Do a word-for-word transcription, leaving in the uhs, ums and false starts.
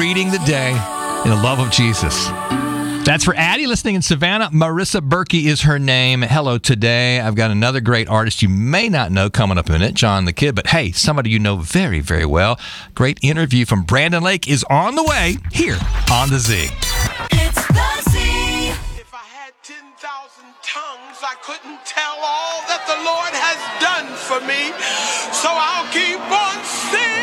greeting the day in the love of Jesus. That's for Addie listening in Savannah. Marissa Berkey is her name. Hello today. I've got another great artist you may not know coming up in a minute, John the Kid. But hey, somebody you know very, very well. Great interview from Brandon Lake is on the way here on The Z. It's The Z. If I had ten thousand tongues, I couldn't tell all that the Lord has done for me. So I'll keep on singing.